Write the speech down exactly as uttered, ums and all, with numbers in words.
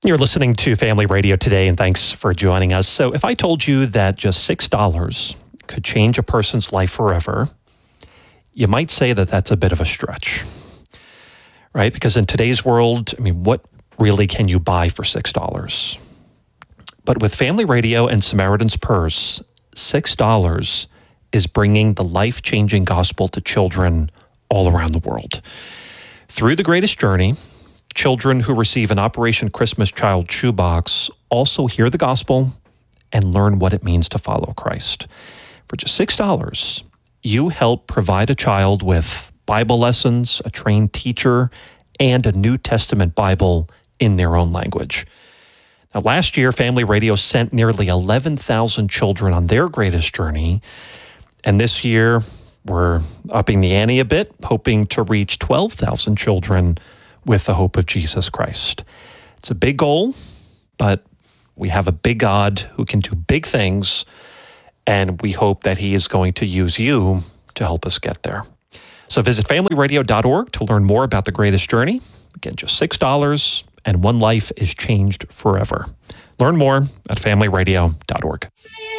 You're listening to Family Radio today, and thanks for joining us. So if I told you that just six dollars could change a person's life forever, you might say that that's a bit of a stretch, right? Because in today's world, I mean, what really can you buy for six dollars? But with Family Radio and Samaritan's Purse, six dollars is bringing the life-changing gospel to children all around the world. Through The Greatest Journey, children who receive an Operation Christmas Child shoebox also hear the gospel and learn what it means to follow Christ. For just six dollars, you help provide a child with Bible lessons, a trained teacher, and a New Testament Bible in their own language. Now, last year, Family Radio sent nearly eleven thousand children on their greatest journey. And this year, we're upping the ante a bit, hoping to reach twelve thousand children with the hope of Jesus Christ. It's a big goal, but we have a big God who can do big things, and we hope that he is going to use you to help us get there. So visit family radio dot org to learn more about The Greatest Journey. Again, just six dollars, and one life is changed forever. Learn more at family radio dot org.